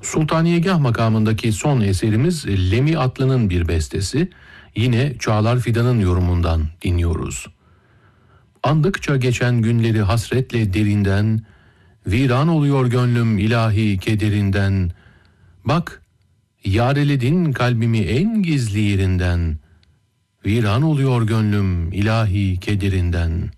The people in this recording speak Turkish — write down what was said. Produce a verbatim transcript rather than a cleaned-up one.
Sultaniyegah makamındaki son eserimiz Lemi Atlı'nın bir bestesi. Yine Çağlar Fidan'ın yorumundan dinliyoruz. Andıkça geçen günleri hasretle derinden, viran oluyor gönlüm ilahi kederinden. Bak, yareledin kalbimi en gizli yerinden, viran oluyor gönlüm ilahi kederinden.